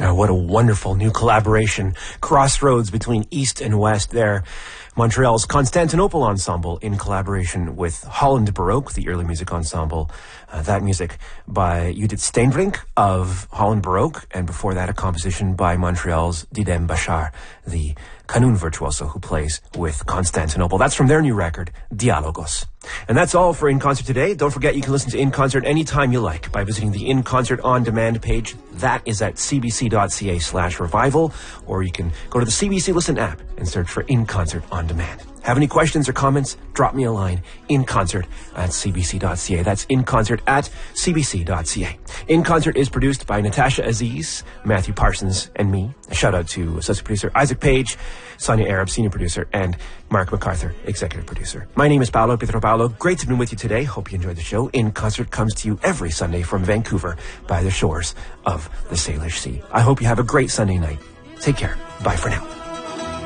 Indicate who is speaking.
Speaker 1: What a wonderful new collaboration. Crossroads between East and West there. Montreal's Constantinople Ensemble in collaboration with Holland Baroque, the early music ensemble. That music by Judith Steenbrink of Holland Baroque, and before that a composition by Montreal's Didem Bachar, the Qanun virtuoso who plays with Constantinople. That's from their new record, Dialogos. And that's all for In Concert today. Don't forget you can listen to In Concert anytime you like by visiting the In Concert On Demand page. That is at cbc.ca/revival, or you can go to the CBC Listen app and search for In Concert On Demand. Have any questions or comments? Drop me a line, inconcert@cbc.ca. That's inconcert@cbc.ca. In Concert is produced by Natasha Aziz, Matthew Parsons, and me. A shout out to associate producer Isaac Page, Sonia Arab, senior producer, and Mark MacArthur, executive producer. My name is Paolo Pietro-Paolo. Great to be with you today. Hope you enjoyed the show. In Concert comes to you every Sunday from Vancouver by the shores of the Salish Sea. I hope you have a great Sunday night. Take care. Bye for now.